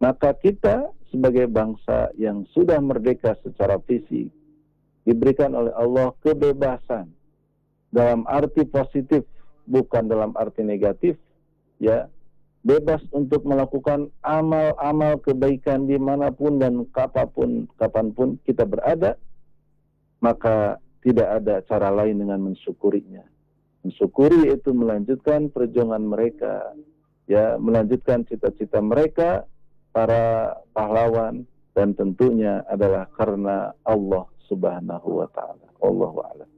Maka kita sebagai bangsa yang sudah merdeka secara fisik diberikan oleh Allah kebebasan dalam arti positif, bukan dalam arti negatif, ya, bebas untuk melakukan amal-amal kebaikan dimanapun dan kapanpun kita berada, maka tidak ada cara lain dengan mensyukurinya. Mensyukuri itu melanjutkan perjuangan mereka, ya, melanjutkan cita-cita mereka, para pahlawan, dan tentunya adalah karena Allah Subhanahu wa Ta'ala. Allahu a'lam.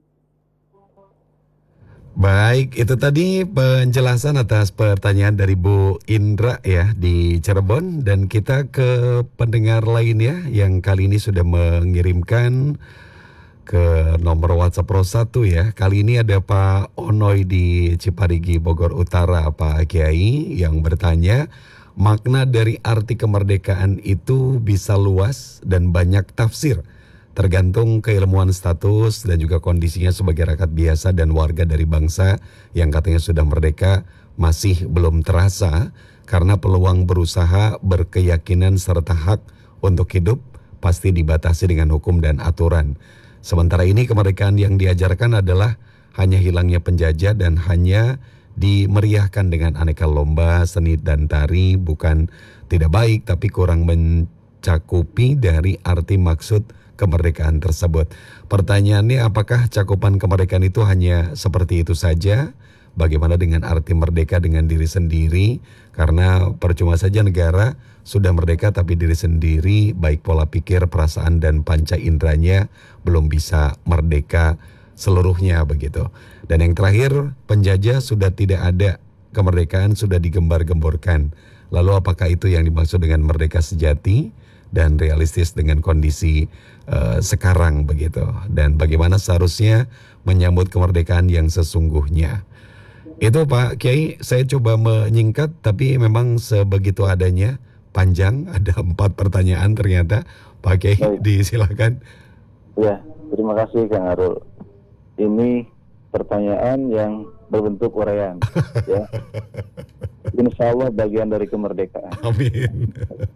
Baik, itu tadi penjelasan atas pertanyaan dari Bu Indra ya di Cirebon, dan kita ke pendengar lainnya yang kali ini sudah mengirimkan ke nomor WhatsApp Pro 1 ya. Kali ini ada Pak Onoy di Ciparigi, Bogor Utara, Pak Kiai, yang bertanya, makna dari arti kemerdekaan itu bisa luas dan banyak tafsir, tergantung keilmuan status dan juga kondisinya sebagai rakyat biasa dan warga dari bangsa yang katanya sudah merdeka masih belum terasa karena peluang berusaha, berkeyakinan serta hak untuk hidup pasti dibatasi dengan hukum dan aturan. Sementara ini kemerdekaan yang diajarkan adalah hanya hilangnya penjajah dan hanya dimeriahkan dengan aneka lomba, seni dan tari, bukan tidak baik tapi kurang mencakupi dari arti maksud kemerdekaan tersebut. Pertanyaannya, apakah cakupan kemerdekaan itu hanya seperti itu saja? Bagaimana dengan arti merdeka dengan diri sendiri? Karena percuma saja negara sudah merdeka tapi diri sendiri, baik pola pikir, perasaan dan panca inderanya belum bisa merdeka seluruhnya begitu. Dan yang terakhir, penjajah sudah tidak ada, kemerdekaan sudah digembar-gemborkan. Lalu apakah itu yang dimaksud dengan merdeka sejati dan realistis dengan kondisi sekarang begitu? Dan bagaimana seharusnya menyambut kemerdekaan yang sesungguhnya? Itu Pak Kiai, saya coba menyingkat tapi memang sebegitu adanya, panjang, ada 4 pertanyaan ternyata. Pak Kiai, disilakan. Ya, terima kasih Kang Arul. Ini pertanyaan yang berbentuk uraian, ya. Insya Allah bagian dari kemerdekaan. Amin.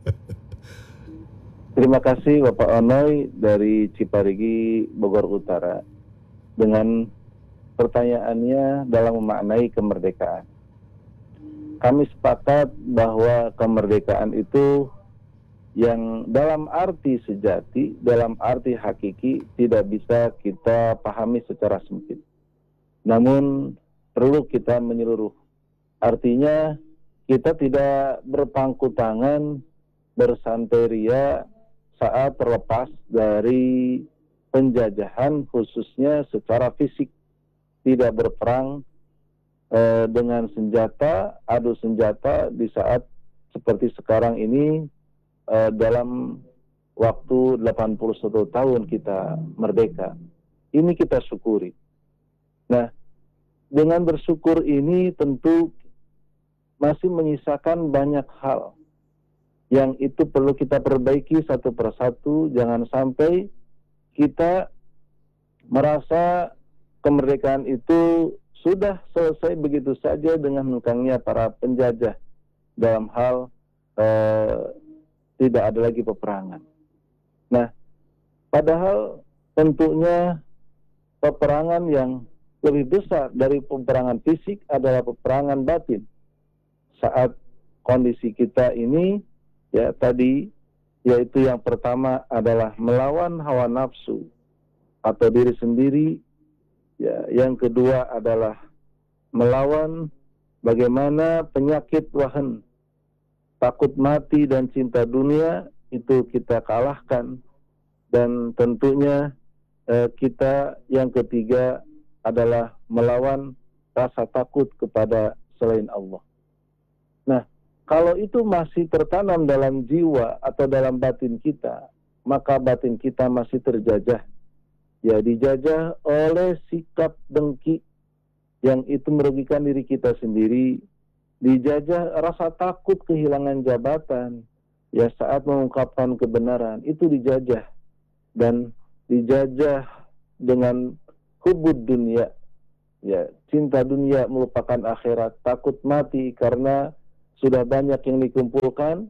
Terima kasih Bapak Onoy dari Ciparigi, Bogor Utara, dengan pertanyaannya dalam memaknai kemerdekaan. Kami sepakat bahwa kemerdekaan itu yang dalam arti sejati, dalam arti hakiki, tidak bisa kita pahami secara sempit. Namun perlu kita menyeluruh. Artinya kita tidak berpangku tangan, bersanteria saat terlepas dari penjajahan khususnya secara fisik. Tidak berperang dengan senjata, adu senjata di saat seperti sekarang ini, dalam waktu 81 tahun kita merdeka. Ini kita syukuri. Nah, dengan bersyukur ini tentu masih menyisakan banyak hal yang itu perlu kita perbaiki satu persatu. Jangan sampai kita merasa kemerdekaan itu sudah selesai begitu saja dengan hengkangnya para penjajah dalam hal tidak ada lagi peperangan. Nah, padahal tentunya peperangan yang lebih besar dari peperangan fisik adalah peperangan batin. Saat kondisi kita ini, ya tadi, yaitu yang pertama adalah melawan hawa nafsu atau diri sendiri. Ya, yang kedua adalah melawan bagaimana penyakit wahan, takut mati dan cinta dunia itu kita kalahkan. Dan tentunya kita yang ketiga adalah melawan rasa takut kepada selain Allah. Nah, kalau itu masih tertanam dalam jiwa atau dalam batin kita, maka batin kita masih terjajah. Ya, dijajah oleh sikap dengki yang itu merugikan diri kita sendiri, dijajah rasa takut kehilangan jabatan, ya saat mengungkapkan kebenaran, itu dijajah, dan dijajah dengan hubud dunia, ya cinta dunia melupakan akhirat, takut mati karena sudah banyak yang dikumpulkan,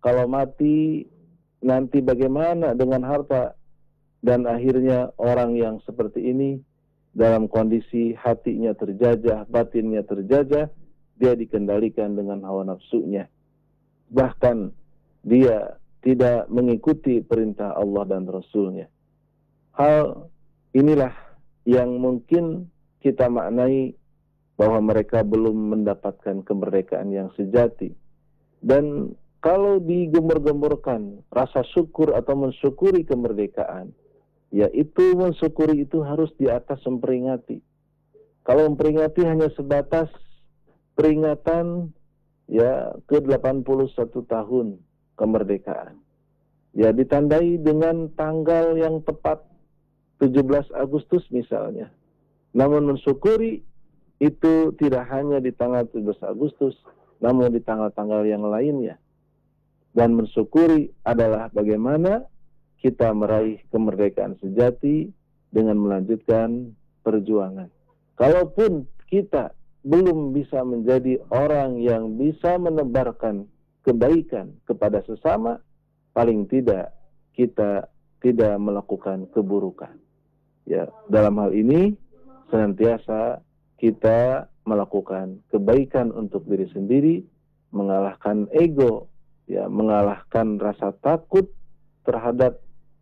kalau mati nanti bagaimana dengan harta, dan akhirnya orang yang seperti ini dalam kondisi hatinya terjajah, batinnya terjajah, dia dikendalikan dengan hawa nafsunya. Bahkan dia tidak mengikuti perintah Allah dan Rasulnya. Hal inilah yang mungkin kita maknai bahwa mereka belum mendapatkan kemerdekaan yang sejati. Dan kalau digembar-gemborkan rasa syukur atau mensyukuri kemerdekaan, yaitu mensyukuri itu harus di atas memperingati. Kalau memperingati hanya sebatas peringatan ya ke-81 tahun kemerdekaan, ya ditandai dengan tanggal yang tepat 17 Agustus misalnya. Namun mensyukuri itu tidak hanya di tanggal 17 Agustus, namun di tanggal-tanggal yang lainnya. Dan mensyukuri adalah bagaimana kita meraih kemerdekaan sejati dengan melanjutkan perjuangan. Kalaupun kita belum bisa menjadi orang yang bisa menebarkan kebaikan kepada sesama, paling tidak kita tidak melakukan keburukan. Ya, dalam hal ini senantiasa kita melakukan kebaikan untuk diri sendiri, mengalahkan ego, ya, mengalahkan rasa takut terhadap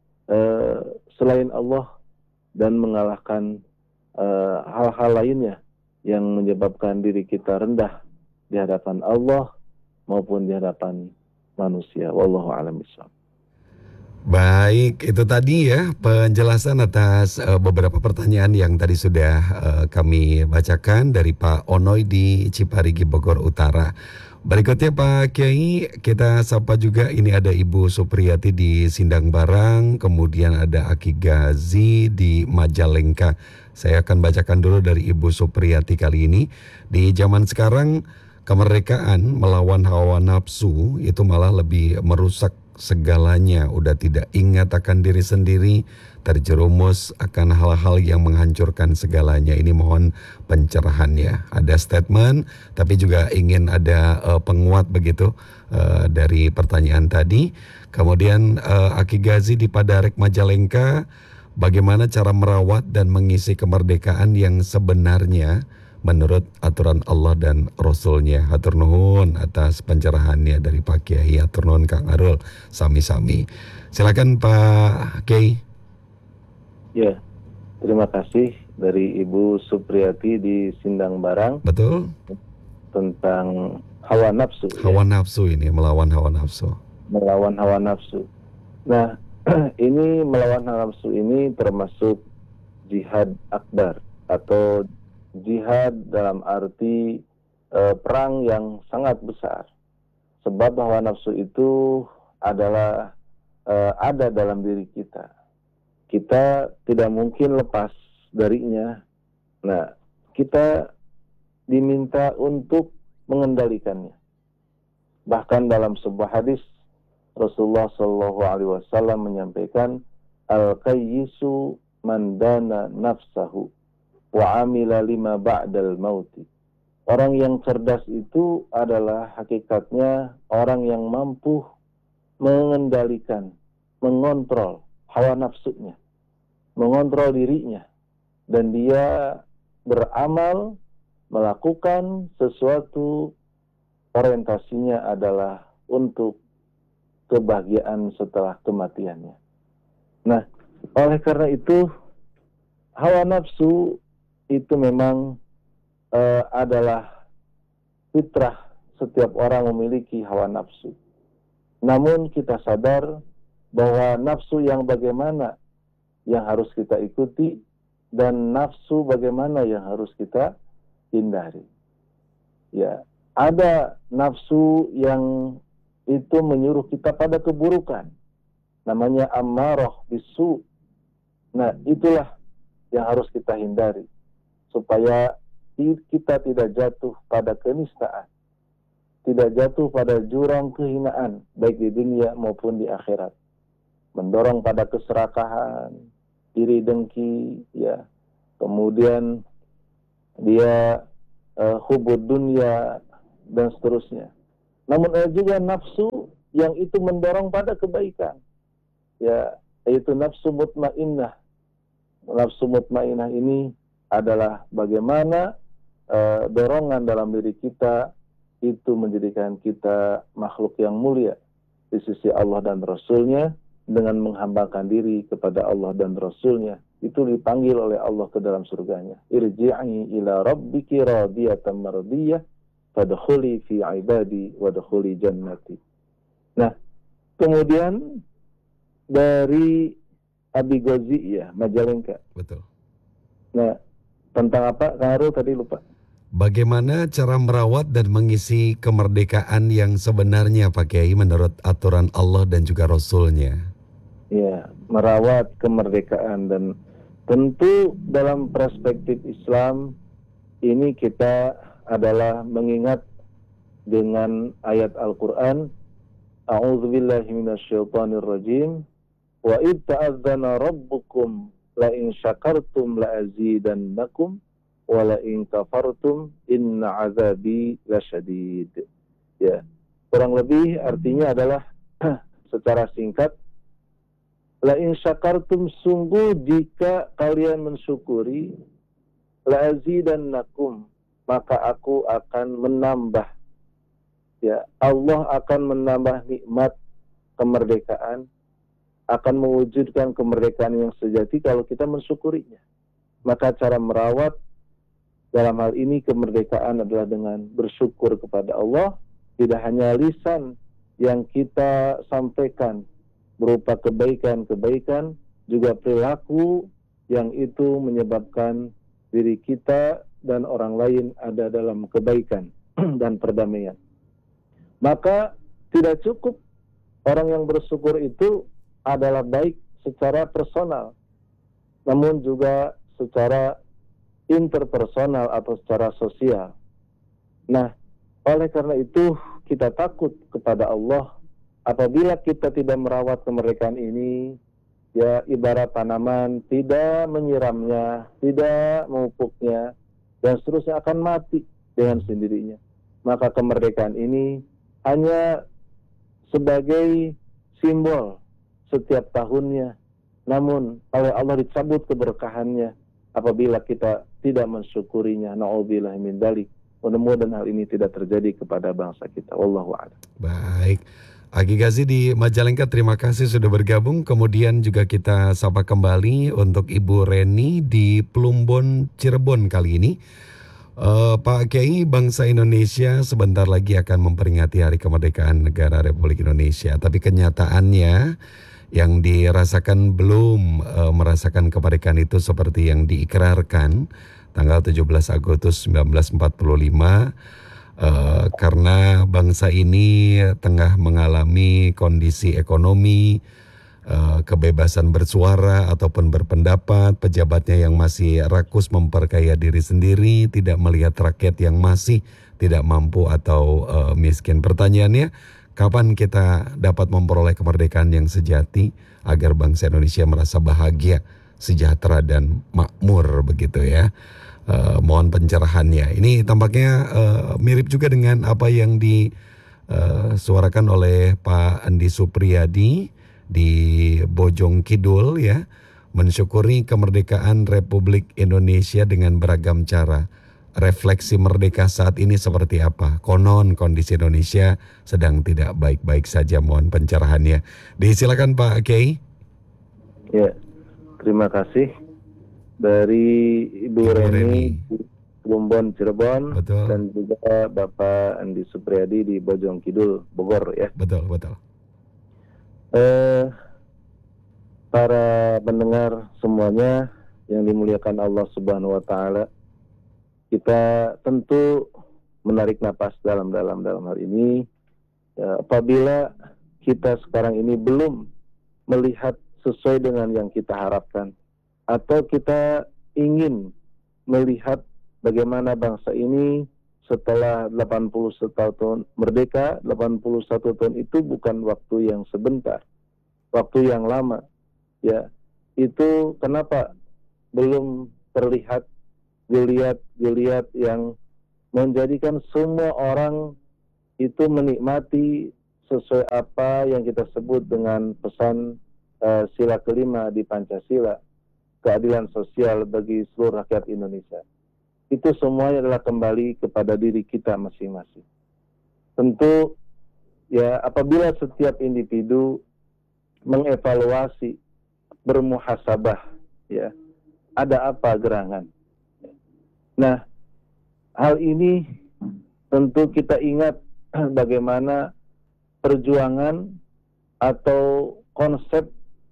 selain Allah, dan mengalahkan hal-hal lainnya yang menyebabkan diri kita rendah di hadapan Allah maupun di hadapan manusia. Wallahu a'lam bishawab. Baik, itu tadi ya penjelasan atas beberapa pertanyaan yang tadi sudah kami bacakan dari Pak Onoy di Ciparigi, Bogor Utara. Berikutnya Pak Kiai, kita sapa juga, ini ada Ibu Supriyati di Sindang Barang, kemudian ada Aki Gazi di Majalengka. Saya akan bacakan dulu dari Ibu Supriyati kali ini. Di zaman sekarang kemerdekaan melawan hawa nafsu itu malah lebih merusak segalanya. Udah tidak ingat akan diri sendiri, terjerumus akan hal-hal yang menghancurkan segalanya. Ini mohon pencerahannya. Ada statement, tapi juga ingin ada penguat begitu dari pertanyaan tadi. Kemudian Aki Gazi di Padarek Majalengka, bagaimana cara merawat dan mengisi kemerdekaan yang sebenarnya menurut aturan Allah dan Rasulnya. Hatur nuhun atas pencerahannya dari Pak Kiai. Hatur nuhun Kang Arul, sami-sami. Silakan Pak Kiai. Ya, terima kasih dari Ibu Supriyati di Sindang Barang. Betul. Tentang hawa nafsu. Hawa nafsu ini, melawan hawa nafsu. Melawan hawa nafsu. Nah, ini melawan hawa nafsu ini termasuk jihad akbar atau jihad dalam arti perang yang sangat besar. Sebab hawa nafsu itu adalah ada dalam diri kita. Kita tidak mungkin lepas darinya. Nah, kita diminta untuk mengendalikannya. Bahkan dalam sebuah hadis Rasulullah SAW menyampaikan, al-qayyisu man dana nafsahu wa amila lima ba'dal mauti. Orang yang cerdas itu adalah hakikatnya orang yang mampu mengendalikan, mengontrol hawa nafsunya, mengontrol dirinya, dan dia beramal, melakukan sesuatu, orientasinya adalah untuk kebahagiaan setelah kematiannya. Nah, oleh karena itu hawa nafsu itu memang adalah fitrah, setiap orang memiliki hawa nafsu. Namun kita sadar bahwa nafsu yang bagaimana yang harus kita ikuti, dan nafsu bagaimana yang harus kita hindari. Ya, ada nafsu yang itu menyuruh kita pada keburukan, namanya ammarah bisu. Nah, itulah yang harus kita hindari, supaya kita tidak jatuh pada kenistaan, tidak jatuh pada jurang kehinaan, baik di dunia maupun di akhirat. Mendorong pada keserakahan, iri dengki, ya. Kemudian dia hubud dunia dan seterusnya. Namun ada juga nafsu yang itu mendorong pada kebaikan. Ya, yaitu nafsu mutmainnah. Nafsu mutmainnah ini adalah bagaimana dorongan dalam diri kita itu menjadikan kita makhluk yang mulia di sisi Allah dan Rasul-Nya, dengan menghambakan diri kepada Allah dan Rasul-Nya. Itu dipanggil oleh Allah ke dalam surganya. Irji'i ila rabbiki radiyatan mardiyah fadkhuli fi ibadi wadkhuli jannati. Nah, kemudian dari Abi Ghazi ya, Majalengka. Betul. Nah, tentang apa? Kang Arul tadi lupa. Bagaimana cara merawat dan mengisi kemerdekaan yang sebenarnya Pak Kiai menurut aturan Allah dan juga Rasul-Nya? Ya, merawat kemerdekaan, dan tentu dalam perspektif Islam ini kita adalah mengingat dengan ayat Al-Quran, A'udzubillahi minasyaitonirrajim, wa id ta'adzana rabbukum la in syakartum la azidannakum wala in kafartum inna azabi lasyadid. Ya, kurang lebih artinya adalah secara singkat, la in syakartum, sungguh jika kalian mensyukuri, la azidannakum, maka aku akan menambah. Ya, Allah akan menambah nikmat kemerdekaan, akan mewujudkan kemerdekaan yang sejati kalau kita mensyukurinya. Maka cara merawat dalam hal ini kemerdekaan adalah dengan bersyukur kepada Allah. Tidak hanya lisan yang kita sampaikan berupa kebaikan-kebaikan, juga perilaku yang itu menyebabkan diri kita dan orang lain ada dalam kebaikan dan perdamaian. Maka tidak cukup orang yang bersyukur itu adalah baik secara personal, namun juga secara interpersonal atau secara sosial. Nah, oleh karena itu kita takut kepada Allah apabila kita tidak merawat kemerdekaan ini. Ya, ibarat tanaman, tidak menyiramnya, tidak memupuknya, dan seterusnya akan mati dengan sendirinya. Maka kemerdekaan ini hanya sebagai simbol setiap tahunnya, namun oleh Allah dicabut keberkahannya apabila kita tidak mensyukurinya. Na'udzubillah min dzalik. Mudah-mudahan hal ini tidak terjadi kepada bangsa kita. Wallahu a'lam. Baik, Agi Ghazi di Majalengka, terima kasih sudah bergabung. Kemudian juga kita sapa kembali untuk Ibu Reni di Plumbon, Cirebon kali ini. Pak Kiai, bangsa Indonesia sebentar lagi akan memperingati Hari Kemerdekaan Negara Republik Indonesia. Tapi kenyataannya yang dirasakan belum merasakan kemerdekaan itu seperti yang diikrarkan tanggal 17 Agustus 1945, karena bangsa ini tengah mengalami kondisi ekonomi, kebebasan bersuara ataupun berpendapat, pejabatnya yang masih rakus memperkaya diri sendiri, tidak melihat rakyat yang masih tidak mampu atau miskin. Pertanyaannya, kapan kita dapat memperoleh kemerdekaan yang sejati agar bangsa Indonesia merasa bahagia, sejahtera dan makmur begitu ya? Mohon pencerahannya. Ini tampaknya mirip juga dengan apa yang disuarakan oleh Pak Andi Supriyadi di Bojong Kidul ya, mensyukuri kemerdekaan Republik Indonesia dengan beragam cara. Refleksi merdeka saat ini seperti apa? Konon kondisi Indonesia sedang tidak baik-baik saja. Mohon pencerahannya. Disilakan Pak Kiai. Ya, terima kasih dari Ibu Reni di Plumbon, Cirebon. Betul. Dan juga Bapak Andi Supriyadi di Bojong Kidul, Bogor ya. Betul, betul. Para pendengar semuanya yang dimuliakan Allah Subhanahu wa taala, kita tentu menarik napas dalam hal ini. Apabila kita sekarang ini belum melihat sesuai dengan yang kita harapkan, atau kita ingin melihat bagaimana bangsa ini setelah 81 tahun merdeka. 81 tahun itu bukan waktu yang sebentar, waktu yang lama. Ya, itu kenapa belum terlihat geliat yang menjadikan semua orang itu menikmati sesuai apa yang kita sebut dengan pesan sila kelima di Pancasila, keadilan sosial bagi seluruh rakyat Indonesia. Itu semuanya adalah kembali kepada diri kita masing-masing. Tentu ya, apabila setiap individu mengevaluasi, bermuhasabah, ya, ada apa gerangan. Nah, hal ini tentu kita ingat bagaimana perjuangan atau konsep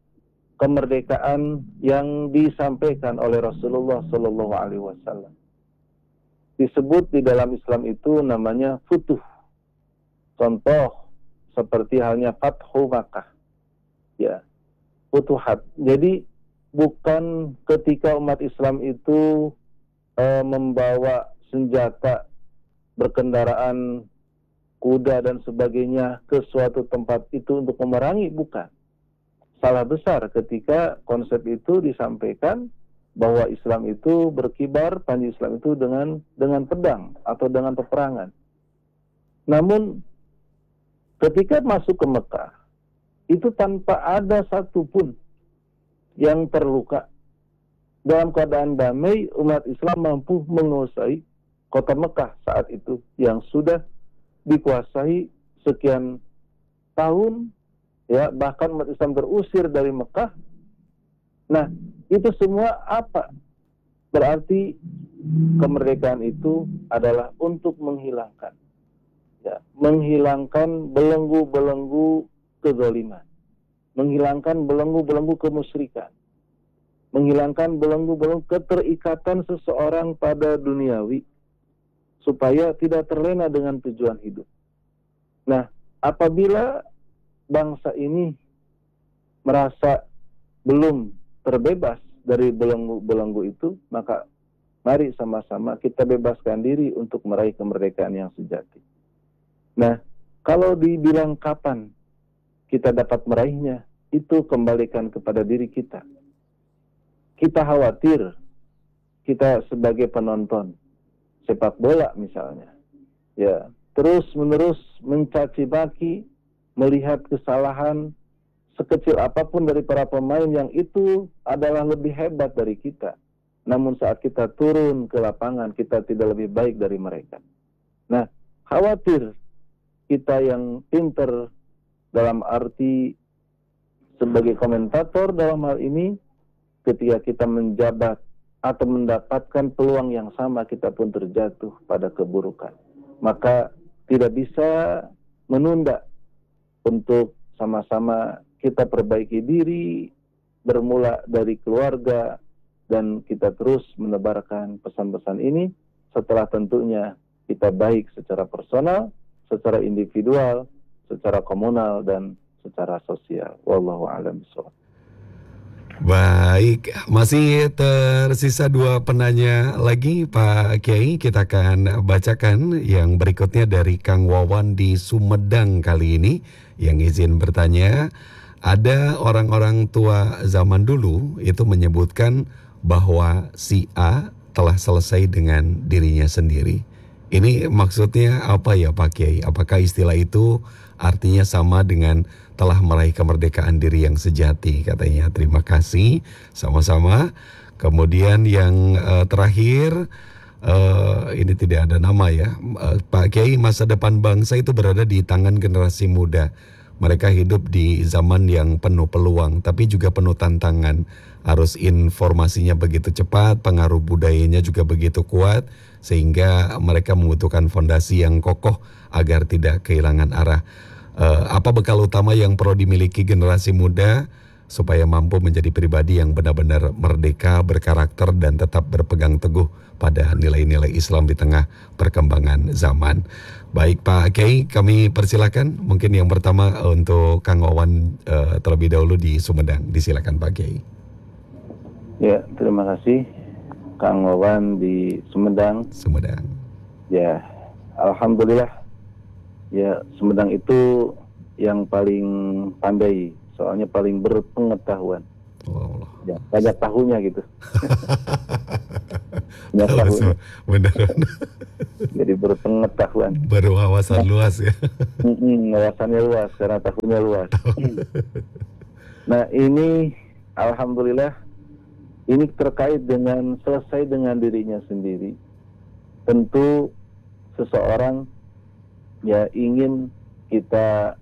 kemerdekaan yang disampaikan oleh Rasulullah Shallallahu Alaihi Wasallam. Disebut di dalam Islam itu namanya futuh. Contoh seperti halnya Fathu Makkah, ya, futuhat. Jadi bukan ketika umat Islam itu membawa senjata, berkendaraan kuda dan sebagainya ke suatu tempat itu untuk memerangi, bukan. Salah besar ketika konsep itu disampaikan bahwa Islam itu berkibar, panji Islam itu dengan pedang atau dengan peperangan. Namun ketika masuk ke Mekah, itu tanpa ada satupun yang terluka. Dalam keadaan damai, umat Islam mampu menguasai kota Mekah saat itu yang sudah dikuasai sekian tahun, ya, bahkan umat Islam terusir dari Mekah. Nah, itu semua apa? Berarti kemerdekaan itu adalah untuk menghilangkan, ya, menghilangkan belenggu-belenggu kezaliman, menghilangkan belenggu-belenggu kemusyrikan, menghilangkan belenggu-belenggu keterikatan seseorang pada duniawi, supaya tidak terlena dengan tujuan hidup. Nah, apabila bangsa ini merasa belum terbebas dari belenggu-belenggu itu, maka mari sama-sama kita bebaskan diri untuk meraih kemerdekaan yang sejati. Nah, kalau dibilang kapan kita dapat meraihnya, itu kembalikan kepada diri kita. Kita khawatir, kita sebagai penonton sepak bola misalnya, ya, terus-menerus mencaci maki, melihat kesalahan sekecil apapun dari para pemain yang itu adalah lebih hebat dari kita. Namun saat kita turun ke lapangan, kita tidak lebih baik dari mereka. Nah, khawatir kita yang pinter dalam arti sebagai komentator dalam hal ini, ketika kita menjabat atau mendapatkan peluang yang sama, kita pun terjatuh pada keburukan. Maka tidak bisa menunda untuk sama-sama kita perbaiki diri, bermula dari keluarga, dan kita terus menebarkan pesan-pesan ini setelah tentunya kita baik secara personal, secara individual, secara komunal, dan secara sosial. Wallahu a'lam bishawab. Baik, masih tersisa 2 penanya lagi Pak Kiai. Kita akan bacakan yang berikutnya dari Kang Wawan di Sumedang kali ini, yang izin bertanya. Ada orang-orang tua zaman dulu itu menyebutkan bahwa si A telah selesai dengan dirinya sendiri. Ini maksudnya apa ya Pak Kiai? Apakah istilah itu artinya sama dengan telah meraih kemerdekaan diri yang sejati katanya? Terima kasih, sama-sama. Kemudian yang terakhir, ini tidak ada nama ya, Pak Kiai, masa depan bangsa itu berada di tangan generasi muda. Mereka hidup di zaman yang penuh peluang, tapi juga penuh tantangan. Arus informasinya begitu cepat, pengaruh budayanya juga begitu kuat, sehingga mereka membutuhkan fondasi yang kokoh agar tidak kehilangan arah. Apa bekal utama yang perlu dimiliki generasi muda supaya mampu menjadi pribadi yang benar-benar merdeka, berkarakter, dan tetap berpegang teguh pada nilai-nilai Islam di tengah perkembangan zaman? Baik Pak Kiai, kami persilakan. Mungkin yang pertama untuk Kang Wawan terlebih dahulu di Sumedang. Disilakan Pak Kiai. Ya, terima kasih Kang Wawan di Sumedang. Sumedang. Ya, alhamdulillah. Ya, Sumedang itu yang paling pandai, soalnya paling berpengetahuan. Oh Allah. Ya, banyak tahunya gitu. Banyak tahunya. Benar. Jadi berpengetahuan. Berwawasan Nah, luas ya. wawasannya luas karena tahunnya luas. Nah, ini alhamdulillah ini terkait dengan selesai dengan dirinya sendiri. Tentu seseorang ya ingin kita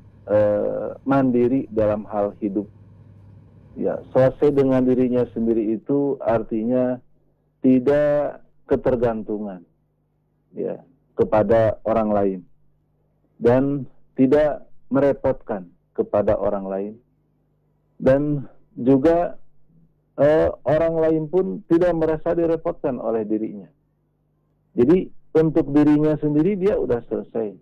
mandiri dalam hal hidup. Ya, selesai dengan dirinya sendiri itu artinya tidak ketergantungan ya kepada orang lain dan tidak merepotkan kepada orang lain, dan juga orang lain pun tidak merasa direpotkan oleh dirinya. Jadi untuk dirinya sendiri dia udah selesai.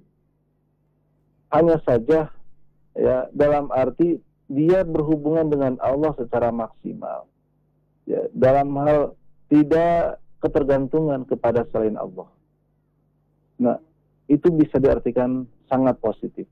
Hanya saja ya dalam arti dia berhubungan dengan Allah secara maksimal. Ya, dalam hal tidak ketergantungan kepada selain Allah. Nah, itu bisa diartikan sangat positif.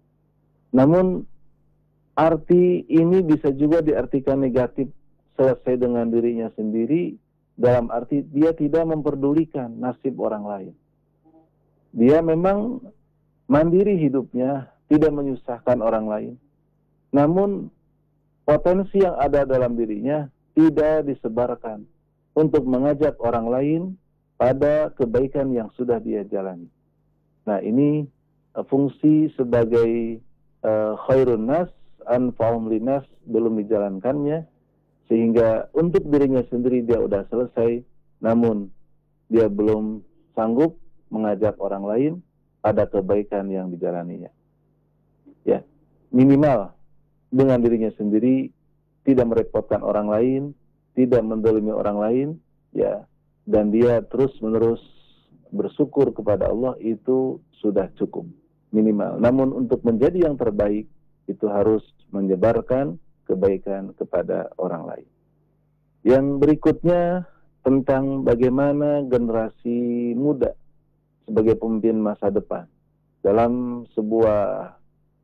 Namun arti ini bisa juga diartikan negatif, selesai dengan dirinya sendiri dalam arti dia tidak memperdulikan nasib orang lain. Dia memang mandiri hidupnya, tidak menyusahkan orang lain. Namun potensi yang ada dalam dirinya tidak disebarkan untuk mengajak orang lain pada kebaikan yang sudah dia jalani. Nah, ini fungsi sebagai khairun nas anfa'um linas belum dijalankannya, sehingga untuk dirinya sendiri dia udah selesai, namun dia belum sanggup mengajak orang lain pada kebaikan yang dijalaninya. Ya, minimal dengan dirinya sendiri tidak merepotkan orang lain, tidak menzalimi orang lain, ya, dan dia terus-menerus bersyukur kepada Allah, itu sudah cukup minimal. Namun untuk menjadi yang terbaik itu harus menyebarkan kebaikan kepada orang lain. Yang berikutnya tentang bagaimana generasi muda sebagai pemimpin masa depan. Dalam sebuah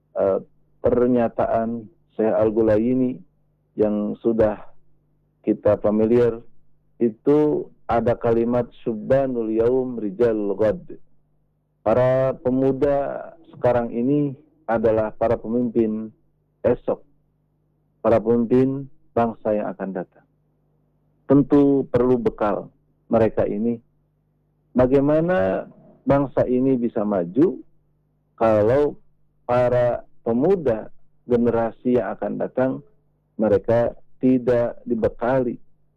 pernyataan Syekh Al-Ghulaini yang sudah kita familiar, itu ada kalimat subbanul yaum rijalul ghad. Para pemuda sekarang ini adalah para pemimpin esok, para pemimpin bangsa yang akan datang. Tentu perlu bekal mereka ini. Bagaimana bangsa ini bisa maju kalau para pemuda generasi yang akan datang mereka tidak dibekali,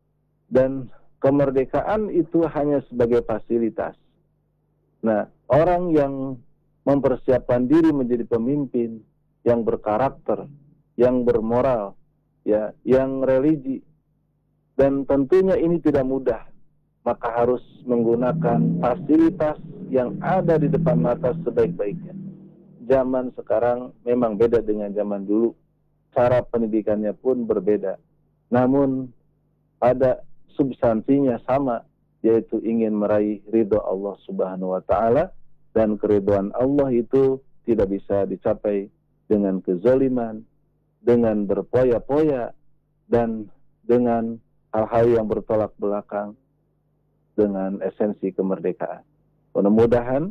dan kemerdekaan itu hanya sebagai fasilitas. Nah, orang yang mempersiapkan diri menjadi pemimpin yang berkarakter, yang bermoral, ya, yang religi, dan tentunya ini tidak mudah, maka harus menggunakan fasilitas yang ada di depan mata sebaik-baiknya. Zaman sekarang memang beda dengan zaman dulu, cara pendidikannya pun berbeda, namun pada substansinya sama, yaitu ingin meraih ridho Allah Subhanahu wa Ta'ala, dan keridhaan Allah itu tidak bisa dicapai dengan kezaliman, dengan berpoya-poya, dan dengan hal-hal yang bertolak belakang dengan esensi kemerdekaan. Mudah-mudahan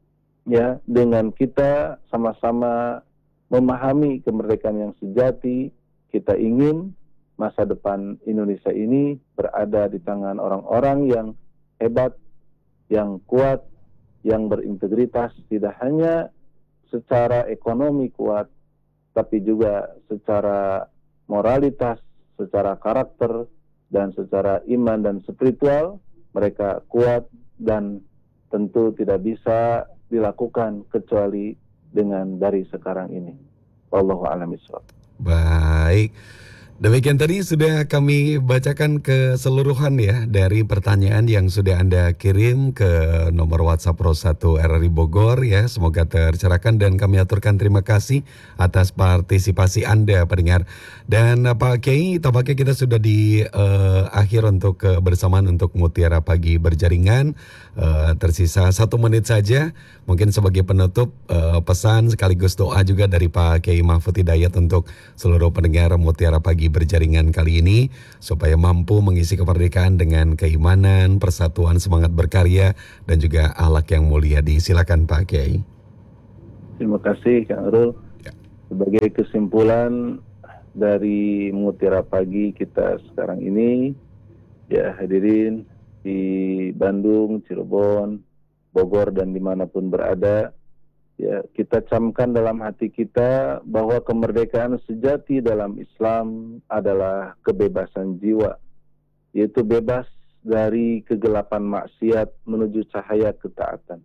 ya dengan kita sama-sama memahami kemerdekaan yang sejati, kita ingin masa depan Indonesia ini berada di tangan orang-orang yang hebat, yang kuat, yang berintegritas, tidak hanya secara ekonomi kuat, tapi juga secara moralitas, secara karakter, dan secara iman dan spiritual mereka kuat, dan tentu tidak bisa dilakukan kecuali dengan dari sekarang ini. Wallahu a'lam bishawab. Baik. Demikian tadi sudah kami bacakan keseluruhan ya dari pertanyaan yang sudah Anda kirim ke nomor WhatsApp Pro 1 RRI Bogor ya. Semoga tercerahkan dan kami aturkan terima kasih atas partisipasi Anda pendengar. Dan Pak Kiai, tampaknya kita sudah di akhir untuk kebersamaan untuk Mutiara Pagi Berjaringan. Tersisa 1 menit saja. Mungkin sebagai penutup pesan sekaligus doa juga dari Pak Kiai Mahfud Hidayat untuk seluruh pendengar Mutiara Pagi berjaringan kali ini supaya mampu mengisi kemerdekaan dengan keimanan, persatuan, semangat berkarya dan juga akhlak yang mulia. Silakan Pak Kiai. Terima kasih Kang Arul. Ya. Sebagai kesimpulan dari Mutiara Pagi kita sekarang ini, ya hadirin di Bandung, Cirebon, Bogor dan dimanapun berada, ya, kita camkan dalam hati kita bahwa kemerdekaan sejati dalam Islam adalah kebebasan jiwa, yaitu bebas dari kegelapan maksiat menuju cahaya ketaatan.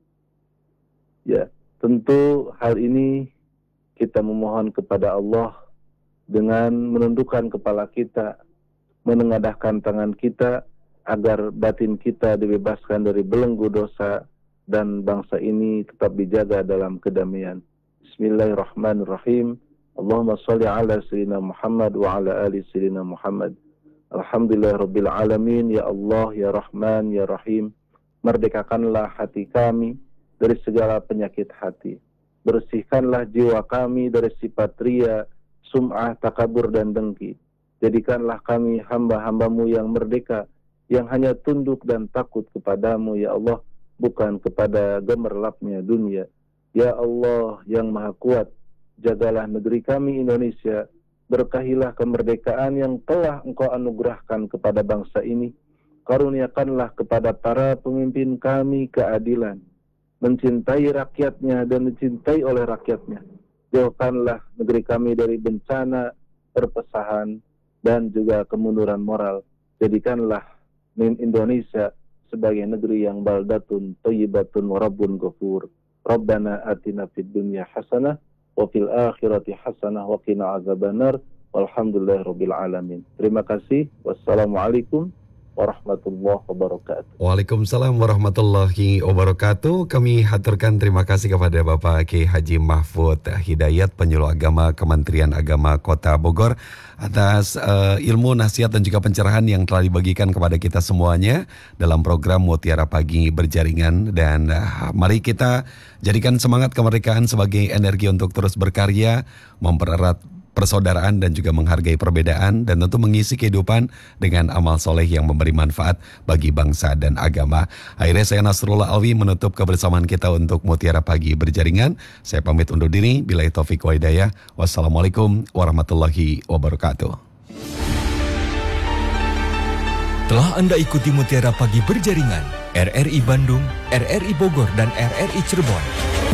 Ya, tentu hal ini kita memohon kepada Allah dengan menundukkan kepala kita, menengadahkan tangan kita agar batin kita dibebaskan dari belenggu dosa dan bangsa ini tetap dijaga dalam kedamaian. Bismillahirrahmanirrahim. Allahumma sholli ala sayyidina Muhammad wa ala ali sayyidina Muhammad. Alhamdulillahirabbil alamin. Ya Allah, ya Rahman, ya Rahim. Merdekakanlah hati kami dari segala penyakit hati. Bersihkanlah jiwa kami dari sifat ria, sum'ah, takabur dan dengki. Jadikanlah kami hamba-hambamu yang merdeka, yang hanya tunduk dan takut kepadamu, ya Allah, bukan kepada gemerlapnya dunia. Ya Allah yang Maha Kuat, jagalah negeri kami Indonesia, berkahilah kemerdekaan yang telah Engkau anugerahkan kepada bangsa ini. Karuniakanlah kepada para pemimpin kami keadilan, mencintai rakyatnya dan dicintai oleh rakyatnya. Jauhkanlah negeri kami dari bencana, perpesahan, dan juga kemunduran moral. Jadikanlah Indonesia sebagai negeri yang baldatun thayyibatun wa rabbun ghafur. Rabbana atina fid dunya hasanah wa fil akhirati hasanah wa qina azabannar. Walhamdulillahirabbil alamin. Terima kasih. Wassalamualaikum warahmatullahi wabarakatuh. Waalaikumsalam warahmatullahi wabarakatuh. Kami haturkan terima kasih kepada Bapak Kiai Haji Mahfud Hidayat, Penyuluh Agama Kementerian Agama Kota Bogor, atas ilmu, nasihat dan juga pencerahan yang telah dibagikan kepada kita semuanya dalam program Mutiara Pagi Berjaringan. Dan mari kita jadikan semangat kemerdekaan sebagai energi untuk terus berkarya, mempererat persaudaraan dan juga menghargai perbedaan, dan tentu mengisi kehidupan dengan amal soleh yang memberi manfaat bagi bangsa dan agama. Akhirnya saya Nasrullah Alwi menutup kebersamaan kita untuk Mutiara Pagi Berjaringan. Saya pamit undur diri. Billahi taufiq wa hidayah. Wassalamualaikum warahmatullahi wabarakatuh. Telah Anda ikuti Mutiara Pagi Berjaringan RRI Bandung, RRI Bogor, dan RRI Cirebon.